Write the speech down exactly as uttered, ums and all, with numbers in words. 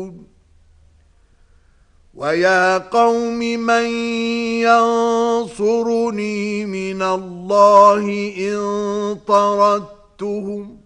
وَيَا قَوْمِ مَنْ يَنْصُرُنِي مِنَ اللَّهِ إِنْ طَرَدتُّهُمْ